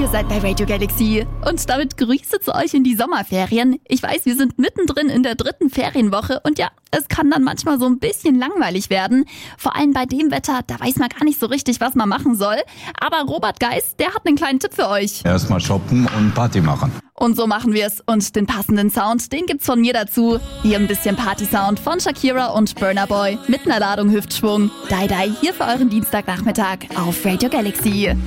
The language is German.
Ihr seid bei Radio Galaxy und damit Grüße zu euch in die Sommerferien. Ich weiß, wir sind mittendrin in der 3. Ferienwoche und ja, es kann dann manchmal so ein bisschen langweilig werden. Vor allem bei dem Wetter, da weiß man gar nicht so richtig, was man machen soll. Aber Robert Geis, der hat einen kleinen Tipp für euch. Erstmal shoppen und Party machen. Und so machen wir es. Und den passenden Sound, den gibt's von mir dazu. Hier ein bisschen Party-Sound von Shakira und Burna Boy mit einer Ladung Hüftschwung. Die hier für euren Dienstagnachmittag auf Radio Galaxy.